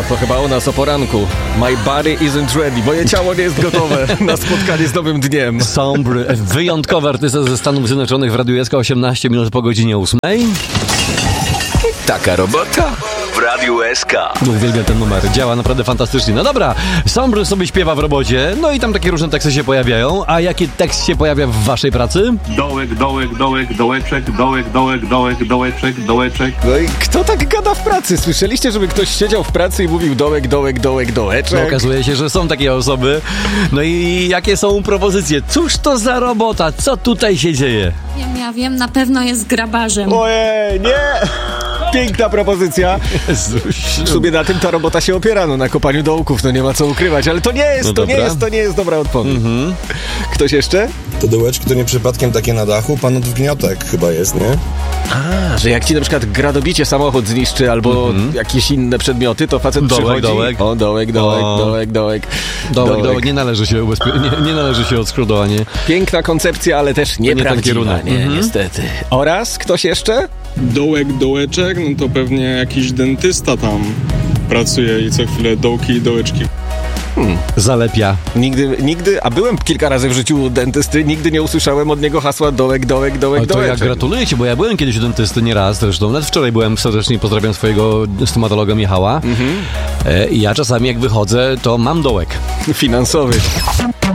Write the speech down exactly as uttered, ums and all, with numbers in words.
to chyba u nas o poranku. My body isn't ready. Moje ciało nie jest gotowe na spotkanie z nowym dniem. Sombry, wyjątkowy artysta ze Stanów Zjednoczonych w Radiu S K, osiemnaście minut po godzinie ósmej. Taka robota w Radiu S K. Uwielbiam ten numer, działa naprawdę fantastycznie. No dobra, Sombry sobie śpiewa w robocie, no i tam takie różne teksty się pojawiają. A jaki tekst się pojawia w waszej pracy? Dołek, dołek, dołek, dołeczek, dołek, dołek, dołek, dołeczek, dołeczek. No i kto tak gada w pracy? Słyszeliście, żeby ktoś siedział w pracy i mówił dołek, dołek, dołek, dołeczek? No, okazuje się, że są takie osoby. No i jakie są propozycje? Cóż to za robota? Co tutaj się dzieje? Wiem, ja wiem, na pewno jest grabarzem. Ojej, nie! Piękna propozycja. Jezuś. W sumie na tym ta robota się opiera, no na kopaniu dołków, no nie ma co ukrywać, ale to nie jest, No to dobra. nie jest, to nie jest dobra odpowiedź. Mhm. Ktoś jeszcze? To dołeczki to nie przypadkiem takie na dachu panów gniotek chyba jest, nie? A, że jak ci na przykład gradobicie samochód zniszczy albo Mhm. jakieś inne przedmioty, to facet Dołek, przychodzi... dołek. O, dołek, dołek, O. dołek, dołek, Dołek, dołek, nie należy się ubezpie- nie, nie należy się odskrodowanie. Piękna koncepcja, ale też nie ten nieprawdziwa, kierunek. nie, Mhm. niestety. Oraz ktoś jeszcze? Dołek, dołeczek, no to pewnie jakiś dentysta tam pracuje i co chwilę dołki i dołeczki. Zalepia. Nigdy, nigdy, a byłem kilka razy w życiu u dentysty, nigdy nie usłyszałem od niego hasła dołek, dołek, dołek, Ale to dołek. ja gratuluję ci, bo ja byłem kiedyś u dentysty nieraz zresztą. Nawet wczoraj byłem serdecznie, pozdrawiam swojego stomatologa Michała. E, I ja czasami jak wychodzę, to mam dołek. Finansowy.